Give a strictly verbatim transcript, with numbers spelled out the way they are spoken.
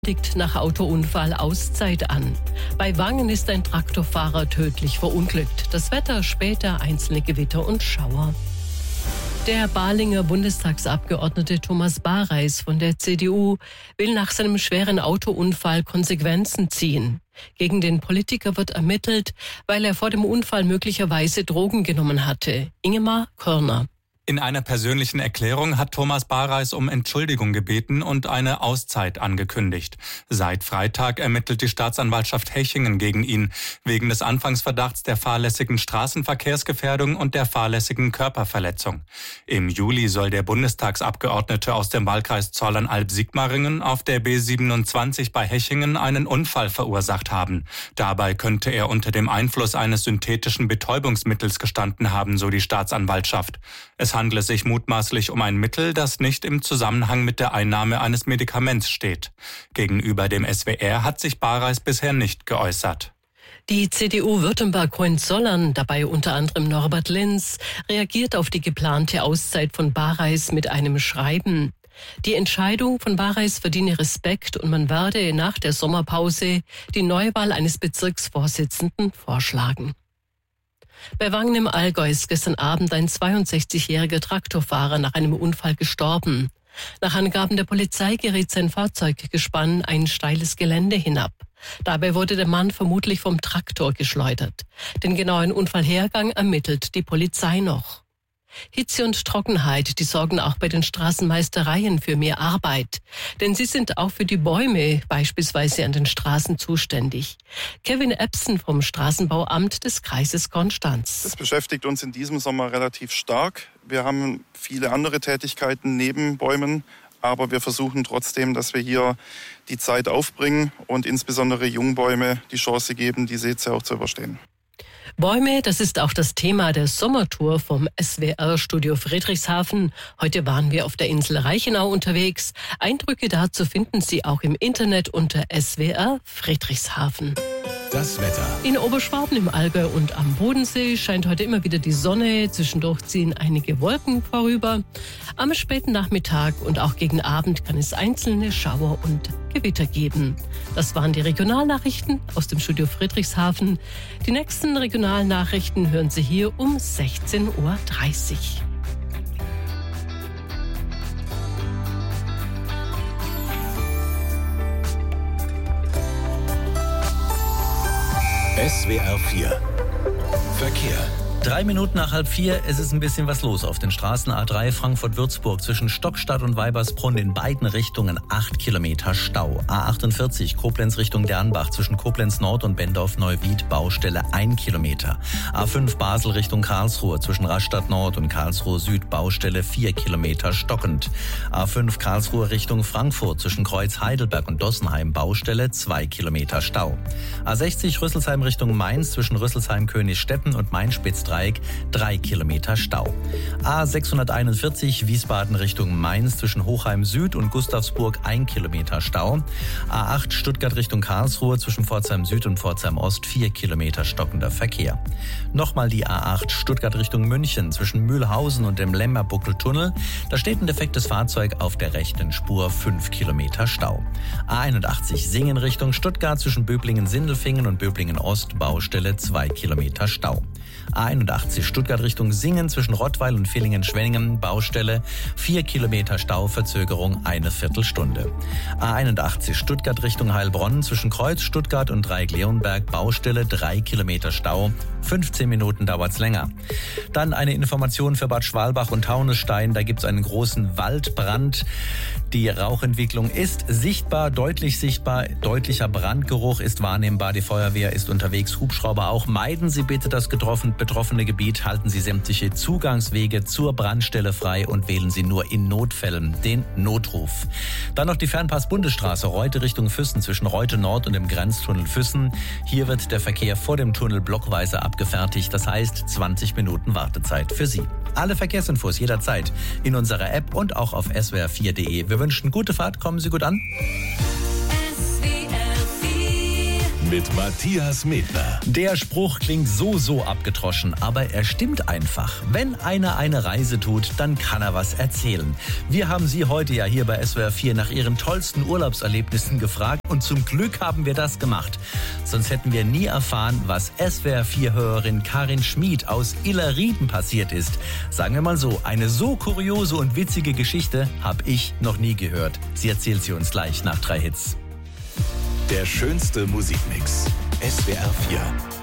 kündigt nach Autounfall Auszeit an. Bei Wangen ist ein Traktorfahrer tödlich verunglückt. Das Wetter später einzelne Gewitter und Schauer. Der Balinger Bundestagsabgeordnete Thomas Bareis von der C D U will nach seinem schweren Autounfall Konsequenzen ziehen. Gegen den Politiker wird ermittelt, weil er vor dem Unfall möglicherweise Drogen genommen hatte. Ingemar Körner. In einer persönlichen Erklärung hat Thomas Bareis um Entschuldigung gebeten und eine Auszeit angekündigt. Seit Freitag ermittelt die Staatsanwaltschaft Hechingen gegen ihn, wegen des Anfangsverdachts der fahrlässigen Straßenverkehrsgefährdung und der fahrlässigen Körperverletzung. Im Juli soll der Bundestagsabgeordnete aus dem Wahlkreis Zollernalb-Sigmaringen auf der B siebenundzwanzig bei Hechingen einen Unfall verursacht haben. Dabei könnte er unter dem Einfluss eines synthetischen Betäubungsmittels gestanden haben, so die Staatsanwaltschaft. Es handle sich mutmaßlich um ein Mittel, das nicht im Zusammenhang mit der Einnahme eines Medikaments steht. Gegenüber dem S W R hat sich Bareis bisher nicht geäußert. Die C D U Württemberg-Hohenzollern, dabei unter anderem Norbert Linz, reagiert auf die geplante Auszeit von Bareis mit einem Schreiben. Die Entscheidung von Bareis verdiene Respekt und man werde nach der Sommerpause die Neuwahl eines Bezirksvorsitzenden vorschlagen. Bei Wangen im Allgäu ist gestern Abend ein zweiundsechzigjähriger Traktorfahrer nach einem Unfall gestorben. Nach Angaben der Polizei geriet sein Fahrzeuggespann ein steiles Gelände hinab. Dabei wurde der Mann vermutlich vom Traktor geschleudert. Den genauen Unfallhergang ermittelt die Polizei noch. Hitze und Trockenheit, die sorgen auch bei den Straßenmeistereien für mehr Arbeit. Denn sie sind auch für die Bäume beispielsweise an den Straßen zuständig. Kevin Epson vom Straßenbauamt des Kreises Konstanz. Das beschäftigt uns in diesem Sommer relativ stark. Wir haben viele andere Tätigkeiten neben Bäumen, aber wir versuchen trotzdem, dass wir hier die Zeit aufbringen und insbesondere Jungbäume die Chance geben, diese Hitze auch zu überstehen. Bäume, das ist auch das Thema der Sommertour vom S W R-Studio Friedrichshafen. Heute waren wir auf der Insel Reichenau unterwegs. Eindrücke dazu finden Sie auch im Internet unter S W R Friedrichshafen. Das Wetter. In Oberschwaben im Allgäu und am Bodensee scheint heute immer wieder die Sonne. Zwischendurch ziehen einige Wolken vorüber. Am späten Nachmittag und auch gegen Abend kann es einzelne Schauer und Gewitter geben. Das waren die Regionalnachrichten aus dem Studio Friedrichshafen. Die nächsten Regionalnachrichten hören Sie hier um sechzehn Uhr dreißig. S W R vier Verkehr. Drei Minuten nach halb vier, es ist ein bisschen was los auf den Straßen. A drei Frankfurt-Würzburg zwischen Stockstadt und Weibersbrunn in beiden Richtungen acht Kilometer Stau. A achtundvierzig Koblenz Richtung Dernbach zwischen Koblenz Nord und Bendorf-Neuwied Baustelle ein Kilometer. A fünf Basel Richtung Karlsruhe zwischen Rastatt Nord und Karlsruhe Süd Baustelle vier Kilometer stockend. A fünf Karlsruhe Richtung Frankfurt zwischen Kreuz Heidelberg und Dossenheim Baustelle zwei Kilometer Stau. A sechzig Rüsselsheim Richtung Mainz zwischen Rüsselsheim Königsstetten und Main-Spitz drei Kilometer Stau. A sechshunderteinundvierzig Wiesbaden Richtung Mainz zwischen Hochheim Süd und Gustavsburg ein Kilometer Stau. A acht Stuttgart Richtung Karlsruhe zwischen Pforzheim Süd und Pforzheim Ost vier Kilometer stockender Verkehr. Nochmal die A acht Stuttgart Richtung München zwischen Mühlhausen und dem Lemmerbuckeltunnel. Da steht ein defektes Fahrzeug auf der rechten Spur fünf Kilometer Stau. A einundachtzig Singen Richtung Stuttgart zwischen Böblingen-Sindelfingen und Böblingen-Ost Baustelle zwei Kilometer Stau. A einundachtzig Stuttgart Richtung Singen zwischen Rottweil und Villingen-Schwenningen Baustelle vier Kilometer Stau, Verzögerung eine Viertelstunde. A einundachtzig Stuttgart Richtung Heilbronn zwischen Kreuz Stuttgart und Dreieck-Leonberg Baustelle drei Kilometer Stau, fünfzehn Minuten dauert's länger. Dann eine Information für Bad Schwalbach und Taunusstein, da gibt's einen großen Waldbrand. Die Rauchentwicklung ist sichtbar, deutlich sichtbar, deutlicher Brandgeruch ist wahrnehmbar, die Feuerwehr ist unterwegs, Hubschrauber auch. Meiden Sie bitte das getroffen, betroffene Gebiet, halten Sie sämtliche Zugangswege zur Brandstelle frei und wählen Sie nur in Notfällen den Notruf. Dann noch die Fernpass-Bundesstraße Reute Richtung Füssen zwischen Reute Nord und dem Grenztunnel Füssen. Hier wird der Verkehr vor dem Tunnel blockweise abgefertigt, das heißt zwanzig Minuten Wartezeit für Sie. Alle Verkehrsinfos jederzeit in unserer App und auch auf S W R vier Punkt de. Wir wünschen gute Fahrt, kommen Sie gut an. S W R vier mit Matthias Medler. Der Spruch klingt so, so abgedroschen, aber er stimmt einfach. Wenn einer eine Reise tut, dann kann er was erzählen. Wir haben Sie heute ja hier bei S W R vier nach Ihren tollsten Urlaubserlebnissen gefragt und zum Glück haben wir das gemacht. Sonst hätten wir nie erfahren, was S W R vier-Hörerin Karin Schmid aus Illerrieden passiert ist. Sagen wir mal so, eine so kuriose und witzige Geschichte habe ich noch nie gehört. Sie erzählt sie uns gleich nach drei Hits. Der schönste Musikmix. S W R vier.